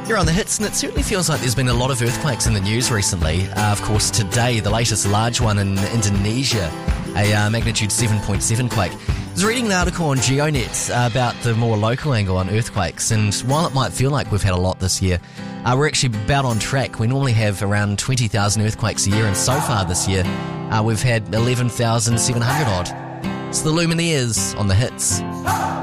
You're on the hits, and it certainly feels like there's been a lot of earthquakes in the news recently. Of course, today, the latest large one in Indonesia, a magnitude 7.7 quake. I was reading an article on GeoNet about the more local angle on earthquakes, and while it might feel like we've had a lot this year, we're actually about on track. We normally have around 20,000 earthquakes a year, and so far this year, we've had 11,700 odd. It's the Lumineers on the hits.